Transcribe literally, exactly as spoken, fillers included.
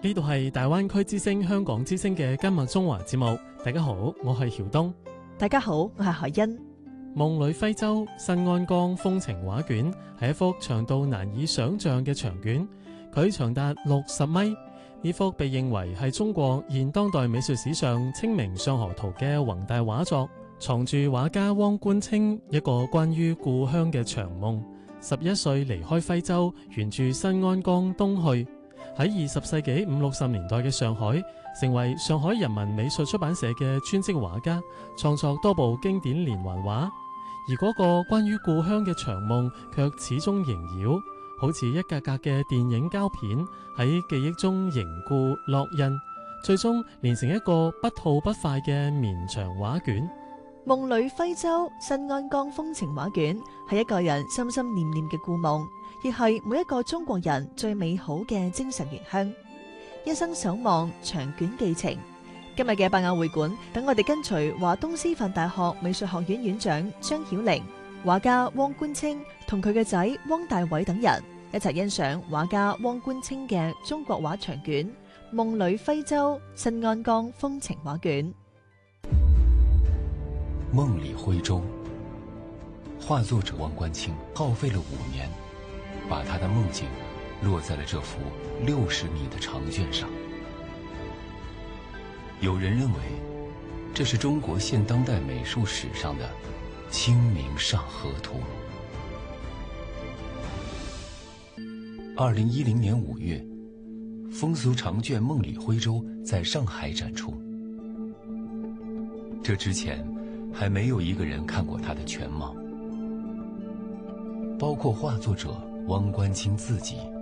呢度係大灣區之聲香港之聲嘅今日中華節目。大家好，我係曉東。 大家好，我係海欣。 夢裏徽州新安江風情畫卷係一幅長到難以想象嘅長卷，佢長達六十米。呢幅被認為係中國現當代美術史上清明上河圖嘅宏大畫作，藏住畫家汪觀清一個關於故鄉嘅長夢。十一歲離開徽州，沿住新安江東去，喺二十世紀五六十年代嘅上海，成為上海人民美術出版社嘅專職畫家，創作多部經典連環畫。而嗰個關於故鄉嘅長夢，卻始終縈繞，好似一格格嘅電影膠片喺記憶中凝固烙印，最終連成一個不吐不快嘅綿長畫卷。 夢裏徽州新安江風情畫卷係一個人心心念念嘅故夢，亦係每一個中國人最美好嘅精神原鄉。一生守望，長卷寄情。今日嘅百雅會館，等我哋跟隨華東師範大學美術學院院長張曉玲、畫家汪觀清同佢嘅仔汪大偉等人一齊欣賞畫家汪觀清嘅中國畫長卷《夢裏徽州新安江風情畫卷》。 夢裏徽州，畫作者汪觀清耗費了五年，把他的夢境落在了這幅六十米的長卷上。有人認為，這是中國現當代美術史上的《清明上河圖》。二零一零年五月，風俗長卷《夢裏徽州》在上海展出。這之前，還沒有一個人看過它的全貌，包括畫作者汪觀清自己。